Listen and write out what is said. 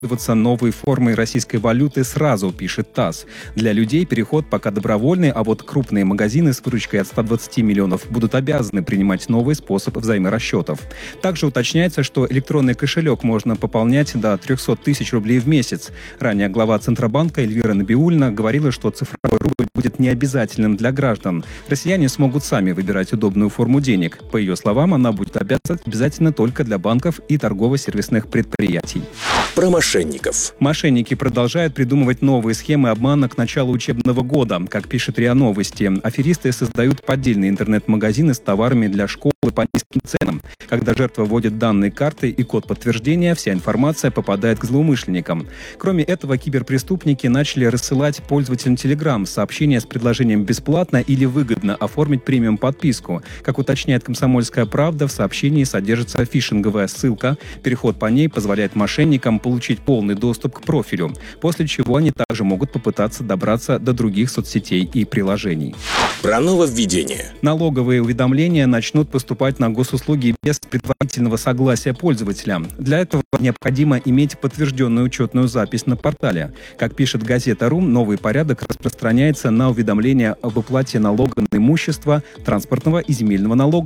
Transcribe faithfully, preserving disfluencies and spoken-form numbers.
воспользоваться новой формой российской валюты сразу, пишет ТАСС. Для людей переход пока добровольный, а вот крупные магазины с выручкой от ста двадцати миллионов будут обязаны принимать новый способ взаиморасчетов. Также уточняется, что электронный кошелек можно пополнять до трехсот тысяч рублей в месяц. Ранее глава Центробанка Эльвира Набиуллина говорила, что цифровой рубль будет необязательным для граждан. Россияне смогут сами выбирать удобную форму денег. По ее словам, она будет обязательна только для банков и торгово-сервисных предприятий. Про мошенников. Мошенники продолжают придумывать новые схемы обмана к началу учебного года. Как пишет РИА Новости, аферисты создают поддельные интернет-магазины с товарами для школы по низким ценам. Когда жертва вводит данные карты и код подтверждения, вся информация попадает к злоумышленникам. Кроме этого, киберпреступники начали рассылать пользователям Telegram сообщения с предложением бесплатно или выгодно оформить премиум-подписку. Как уточняет «Комсомольская правда», в сообщении содержится фишинговая ссылка. Переход по ней позволяет мошенникам получить полный доступ к профилю, после чего они также могут попытаться добраться до других соцсетей и приложений. Про нововведение. Налоговые уведомления начнут поступать на госуслуги без предварительного согласия пользователя. Для этого необходимо иметь подтвержденную учетную запись на портале. Как пишет газета.ру, новый порядок распространяется на уведомления об уплате налога на имущество, транспортного и земельного налога